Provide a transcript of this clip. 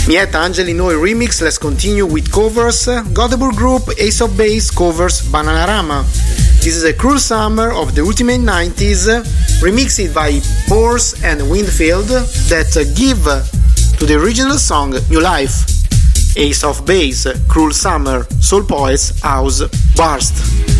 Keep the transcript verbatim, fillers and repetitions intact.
Mieta Angeli Noi remix. Let's continue with covers. Gothenburg group Ace of Base covers Bananarama. This is a Cruel Summer of the Ultimate nineties, remixed by Pors and Winfield, that give to the original song new life. Ace of Base, Cruel Summer, Soul Poets, House, Burst.